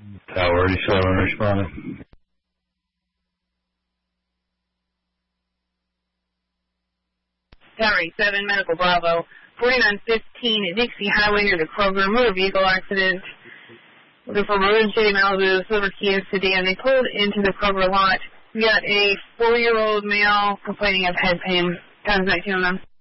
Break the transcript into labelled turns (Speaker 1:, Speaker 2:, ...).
Speaker 1: Tower 87 responding.
Speaker 2: Tower 87, Medical Bravo, 4915 Dixie Highway near the Kroger. Motor vehicle accident. Looking for Maroon City, Malibu, Silver Kia sedan. They pulled into the Kroger lot. We got a 4-year-old male complaining of head pain. Time's 1909.